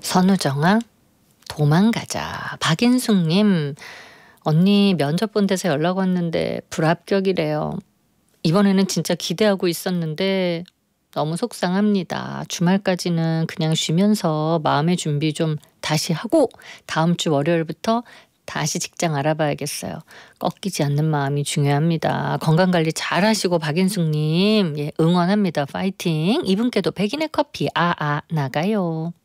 선우정아 도망가자. 박인숙님, 언니 면접 본 데서 연락 왔는데 불합격이래요. 이번에는 진짜 기대하고 있었는데 너무 속상합니다. 주말까지는 그냥 쉬면서 마음의 준비 좀 다시 하고 다음 주 월요일부터 다시 직장 알아봐야겠어요. 꺾이지 않는 마음이 중요합니다. 건강관리 잘 하시고 박인숙님, 예, 응원합니다. 파이팅. 이분께도 백인의 커피 나가요.